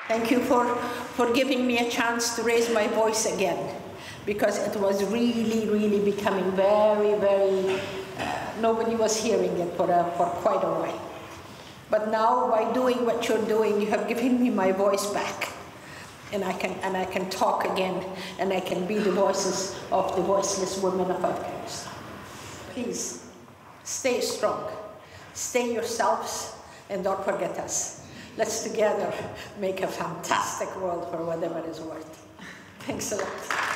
Thank you for giving me a chance to raise my voice again, because it was really, really becoming very, very, nobody was hearing it for quite a while. But now, by doing what you're doing, you have given me my voice back. And I can talk again, and I can be the voices of the voiceless women of Afghanistan. Please, stay strong, stay yourselves, and don't forget us. Let's together make a fantastic world for whatever is worth. Thanks a lot.